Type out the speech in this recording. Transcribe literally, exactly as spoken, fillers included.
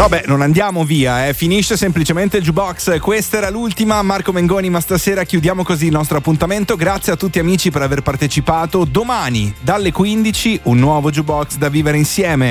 Vabbè, non andiamo via, eh. Finisce semplicemente il Jukebox. Questa era l'ultima, Marco Mengoni, ma stasera chiudiamo così il nostro appuntamento. Grazie a tutti amici per aver partecipato. Domani dalle quindici un nuovo Jukebox da vivere insieme.